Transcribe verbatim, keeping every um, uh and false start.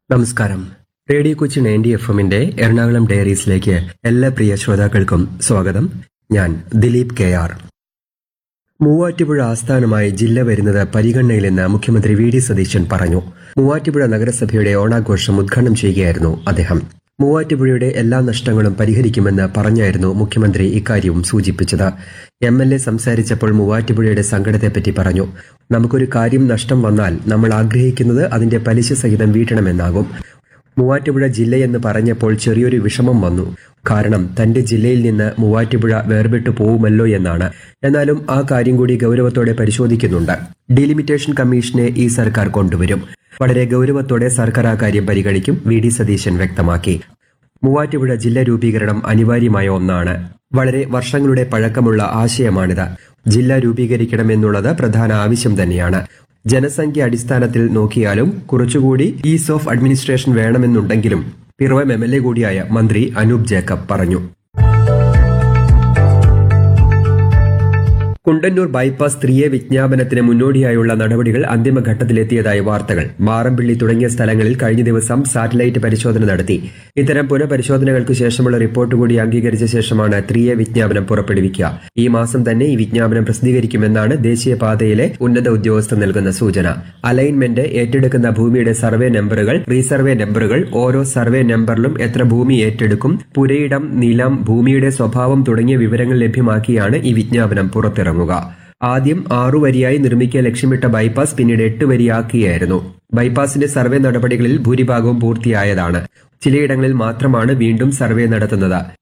നമസ്കാരം. Radio Kochi ninety F എമ്മിന്റെ എറണാകുളം ഡയറീസിലേക്ക് എല്ലാ പ്രിയ ശ്രോതാക്കൾക്കും സ്വാഗതം. ഞാൻ ദിലീപ് കെ ആർ. മൂവാറ്റുപുഴ ആസ്ഥാനമായി ജില്ല വരുന്നത് പരിഗണനയിലെന്ന് മുഖ്യമന്ത്രി വി ഡി സതീശൻ പറഞ്ഞു. മൂവാറ്റുപുഴ നഗരസഭയുടെ ഓണാഘോഷം ഉദ്ഘാടനം ചെയ്യുകയായിരുന്നു അദ്ദേഹം. മൂവാറ്റുപുഴയുടെ എല്ലാ നഷ്ടങ്ങളും പരിഹരിക്കുമെന്ന് പറഞ്ഞായിരുന്നു മുഖ്യമന്ത്രി ഇക്കാര്യവും സൂചിപ്പിച്ചത്. എം എൽ എ സംസാരിച്ചപ്പോൾ മൂവാറ്റുപുഴയുടെ സങ്കടത്തെപ്പറ്റി പറഞ്ഞു. നമുക്കൊരു കാര്യം നഷ്ടം വന്നാൽ നമ്മൾ ആഗ്രഹിക്കുന്നത് അതിന്റെ പലിശ സഹിതം വീട്ടണമെന്നാകും. മൂവാറ്റുപുഴ ജില്ലയെന്ന് പറഞ്ഞപ്പോൾ ചെറിയൊരു വിഷമം വന്നു. കാരണം തന്റെ ജില്ലയിൽ നിന്ന് മൂവാറ്റുപുഴ വേർപെട്ടു പോവുമല്ലോ എന്നാണ്. എന്നാലും ആ കാര്യം കൂടി ഗൌരവത്തോടെ പരിശോധിക്കുന്നുണ്ട്. ഡീലിമിറ്റേഷൻ കമ്മീഷനെ ഈ സർക്കാർ കൊണ്ടുവരും. വളരെ ഗൌരവത്തോടെ സർക്കാർ ആ കാര്യം പരിഗണിക്കും, വി ഡി സതീശൻ വ്യക്തമാക്കി. മൂവാറ്റുപുഴ ജില്ല രൂപീകരണം അനിവാര്യമായ ഒന്നാണ്. വളരെ വർഷങ്ങളുടെ പഴക്കമുള്ള ആശയമാണിത്. ജില്ല രൂപീകരിക്കണമെന്നുള്ളത് പ്രധാന ആവശ്യം തന്നെയാണ്. ജനസംഖ്യ അടിസ്ഥാനത്തിൽ നോക്കിയാലും കുറച്ചുകൂടി is of administration വേണമെന്നുണ്ടെങ്കിലും Piravom M L A കൂടിയായ മന്ത്രി അനൂപ് ജേക്കബ് പറഞ്ഞു. കുണ്ടന്നൂർ ബൈപ്പാസ് സ്ത്രീയെ വിജ്ഞാപനത്തിന് മുന്നോടിയായുള്ള നടപടികൾ അന്തിമഘട്ടത്തിലെത്തിയതായി വാർത്തകൾ. മാറമ്പിള്ളി തുടങ്ങിയ സ്ഥലങ്ങളിൽ കഴിഞ്ഞ ദിവസം സാറ്റലൈറ്റ് പരിശോധന നടത്തി. ഇത്തരം പുനഃപരിശോധനകൾക്ക് ശേഷമുള്ള റിപ്പോർട്ട് കൂടി അംഗീകരിച്ച ശേഷമാണ് സ്ത്രീയെ വിജ്ഞാപനം പുറപ്പെടുവിക്കുക. ഈ മാസം തന്നെ ഈ വിജ്ഞാപനം പ്രസിദ്ധീകരിക്കുമെന്നാണ് ദേശീയപാതയിലെ ഉന്നത ഉദ്യോഗസ്ഥർ നൽകുന്ന സൂചന. അലൈൻമെന്റ്, ഏറ്റെടുക്കുന്ന ഭൂമിയുടെ സർവേ നമ്പറുകൾ, റീസർവേ നമ്പറുകൾ, ഓരോ സർവേ നമ്പറിലും എത്ര ഭൂമി ഏറ്റെടുക്കും, പുരയിടം, നിലം, ഭൂമിയുടെ സ്വഭാവം തുടങ്ങിയ വിവരങ്ങൾ ലഭ്യമാക്കിയാണ് ഈ വിജ്ഞാപനം പുറത്തിറങ്ങുക. ആദ്യം ആറു വരിയായി നിർമ്മിക്കാൻ ലക്ഷ്യമിട്ട ബൈപ്പാസ് പിന്നീട് എട്ട് വരിയാക്കിയായിരുന്നു. ബൈപ്പാസിന്റെ സർവേ നടപടികളിൽ ഭൂരിഭാഗവും പൂർത്തിയായതാണ്. ചിലയിടങ്ങളിൽ മാത്രമാണ് വീണ്ടും സർവേ നടത്തുന്നത്.